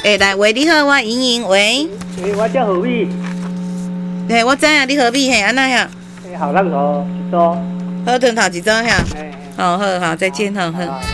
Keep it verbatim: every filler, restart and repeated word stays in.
诶，来喂，你好，我莹莹，喂。 诶，我叫何美。 嘿，我知影你何美，嘿，安那呀？ 诶，好，咱头一组。 好，turn头一组遐。 诶。 好好好，再见，好好。